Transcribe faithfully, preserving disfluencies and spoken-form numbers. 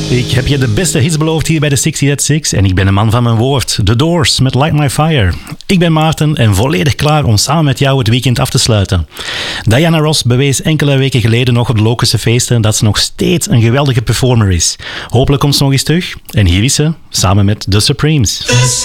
Ik heb je de beste hits beloofd hier bij de zestig at zes en ik ben een man van mijn woord. The Doors met Light My Fire. Ik ben Maarten en volledig klaar om samen met jou het weekend af te sluiten. Diana Ross bewees enkele weken geleden nog op de Lokerse feesten dat ze nog steeds een geweldige performer is. Hopelijk komt ze nog eens terug. En hier is ze, samen met The Supremes.